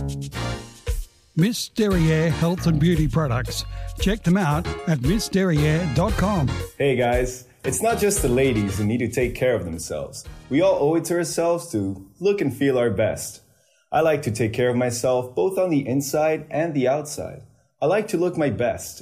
Miss Derriere Health and Beauty Products. Check them out at missderriere.com. Hey guys, it's not just the ladies who need to take care of themselves. We all owe it to ourselves to look and feel our best. I like to take care of myself both on the inside and the outside. I like to look my best,